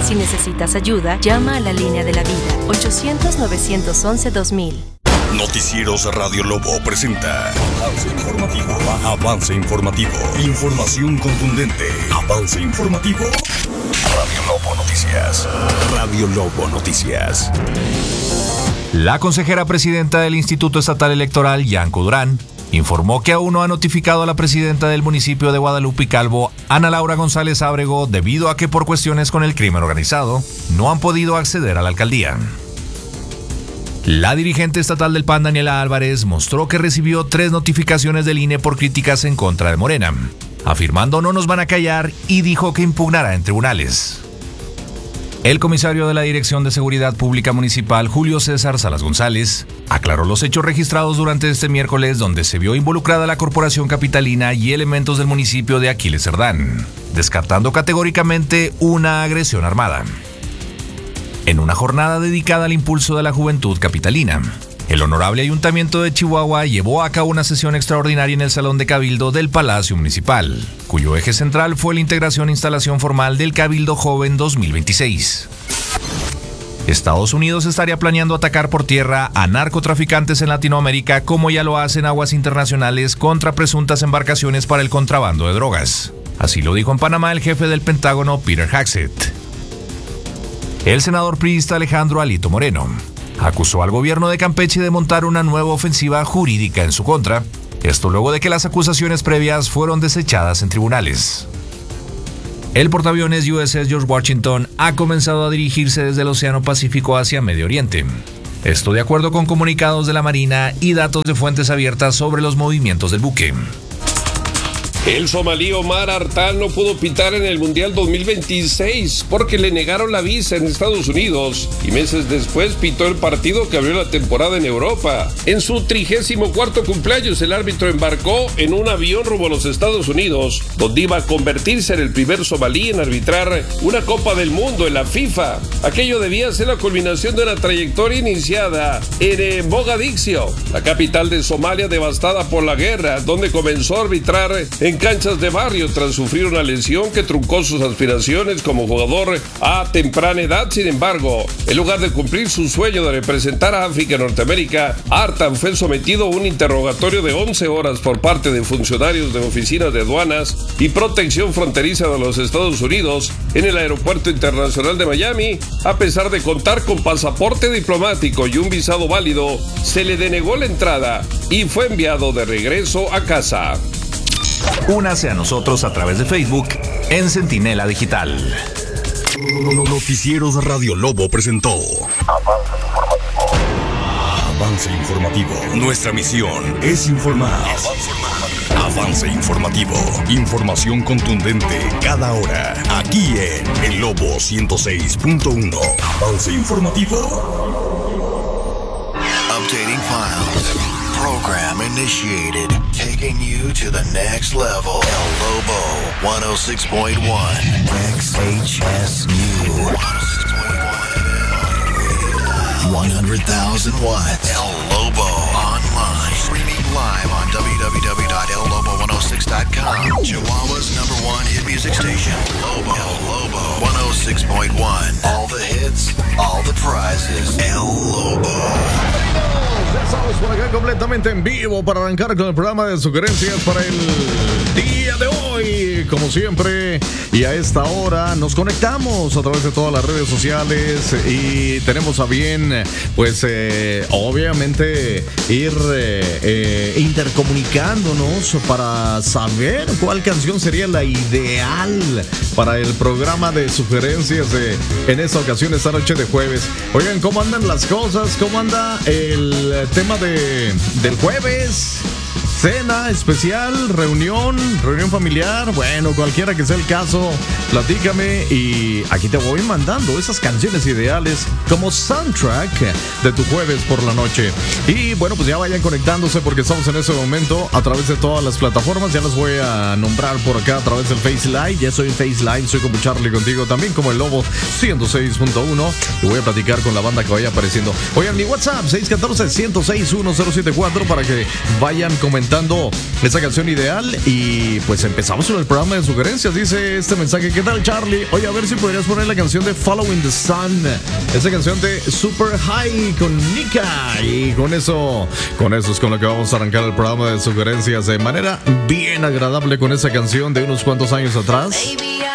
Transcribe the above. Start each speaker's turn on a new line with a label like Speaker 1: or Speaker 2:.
Speaker 1: Si necesitas ayuda, llama a la línea de la vida, 800-911-2000.
Speaker 2: Noticieros Radio Lobo presenta Avance Informativo. Avance Informativo. Información contundente. Avance Informativo. Radio Lobo Noticias. Radio Lobo Noticias.
Speaker 3: La consejera presidenta del Instituto Estatal Electoral, Yanko Durán, informó que aún no ha notificado a la presidenta del municipio de Guadalupe y Calvo, Ana Laura González Ábrego, debido a que por cuestiones con el crimen organizado no han podido acceder a la alcaldía. La dirigente estatal del PAN, Daniela Álvarez, mostró que recibió 3 notificaciones del INE por críticas en contra de Morena, afirmando no nos van a callar y dijo que impugnará en tribunales. El comisario de la Dirección de Seguridad Pública Municipal, Julio César Salas González, aclaró los hechos registrados durante este miércoles donde se vio involucrada la Corporación Capitalina y elementos del municipio de Aquiles Cerdán, descartando categóricamente una agresión armada. En una jornada dedicada al impulso de la juventud capitalina, el Honorable Ayuntamiento de Chihuahua llevó a cabo una sesión extraordinaria en el Salón de Cabildo del Palacio Municipal, cuyo eje central fue la integración e instalación formal del Cabildo Joven 2026. Estados Unidos estaría planeando atacar por tierra a narcotraficantes en Latinoamérica, como ya lo hacen aguas internacionales contra presuntas embarcaciones para el contrabando de drogas. Así lo dijo en Panamá el jefe del Pentágono, Peter Hegseth. El senador priista Alejandro Alito Moreno acusó al gobierno de Campeche de montar una nueva ofensiva jurídica en su contra, esto luego de que las acusaciones previas fueron desechadas en tribunales. El portaaviones USS George Washington ha comenzado a dirigirse desde el Océano Pacífico hacia Medio Oriente. Esto de acuerdo con comunicados de la Marina y datos de fuentes abiertas sobre los movimientos del buque.
Speaker 4: El somalí Omar Artal no pudo pitar en el Mundial 2026 porque le negaron la visa en Estados Unidos y meses después pitó el partido que abrió la temporada en Europa. En su 34º cumpleaños el árbitro embarcó en un avión rumbo a los Estados Unidos, donde iba a convertirse en el primer somalí en arbitrar una Copa del Mundo en la FIFA. Aquello debía ser la culminación de una trayectoria iniciada en Mogadiscio, la capital de Somalia devastada por la guerra, donde comenzó a arbitrar en canchas de barrio tras sufrir una lesión que truncó sus aspiraciones como jugador a temprana edad. Sin embargo, en lugar de cumplir su sueño de representar a África y Norteamérica, Artan fue sometido a un interrogatorio de 11 horas por parte de funcionarios de oficinas de aduanas y protección fronteriza de los Estados Unidos en el Aeropuerto Internacional de Miami. A pesar de contar con pasaporte diplomático y un visado válido, se le denegó la entrada y fue enviado de regreso a casa.
Speaker 3: Únase a nosotros a través de Facebook en Centinela Digital.
Speaker 2: Noticieros Radio Lobo presentó Avance Informativo. Nuestra misión es informar. Avance Informativo. Información contundente cada hora. Aquí en El Lobo 106.1. Avance Informativo.
Speaker 5: Updating files. Program initiated. Taking you to the next level. El Lobo 106.1. XHSU 100,000 watts. El Lobo online. Streaming live on www.ellobo106.com. Chihuahua's #1 hit music station. Lobo. El Lobo 106.1. All the hits, all the prizes. El Lobo.
Speaker 6: Ya estamos por acá completamente en vivo para arrancar con el programa de sugerencias para el día de hoy. Como siempre, y a esta hora nos conectamos a través de todas las redes sociales y tenemos a bien, pues, obviamente, ir intercomunicándonos para saber cuál canción sería la ideal para el programa de sugerencias en esta ocasión, esta noche de jueves. Oigan, ¿cómo andan las cosas? ¿Cómo anda el tema del jueves? Cena especial, reunión familiar, bueno, cualquiera que sea el caso, platícame y aquí te voy mandando esas canciones ideales como soundtrack de tu jueves por la noche. Y bueno, pues ya vayan conectándose porque estamos en ese momento a través de todas las plataformas. Ya las voy a nombrar por acá a través del Face Live. Ya soy en Face Live, soy como Charlie contigo, también como el Lobo 106.1 y voy a platicar con la banda que vaya apareciendo. Oigan, mi WhatsApp 614-106-1074 para que vayan comentando solicitando esa canción ideal y pues empezamos con el programa de sugerencias. Dice este mensaje: ¿qué tal, Charlie? Oye, a ver si podrías poner la canción de Following the Sun, esa canción de Super High con Nika. Y con eso es con lo que vamos a arrancar el programa de sugerencias de manera bien agradable con esa canción de unos cuantos años atrás.
Speaker 7: Baby,